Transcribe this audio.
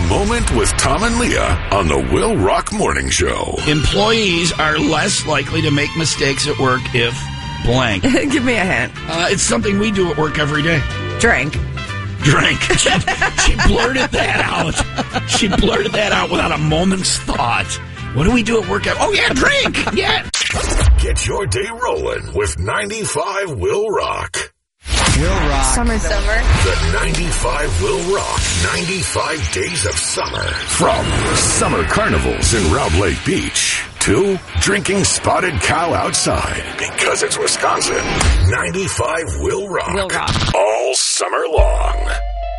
Moment with Tom and Leah on the Will Rock Morning Show. Employees are less likely to make mistakes at work if blank. Give me a hint. It's something we do at work every day. Drink. She blurted that out. She blurted that out without a moment's thought. What do we do at work? Oh, yeah, drink. Yeah. Get your day rolling with 95 Will Rock. Will Rock. Summer. The 95 Will Rock 95 Days of Summer. From summer carnivals in Round Lake Beach to drinking spotted cow outside because it's Wisconsin. 95 Will Rock. Will Rock. All summer long.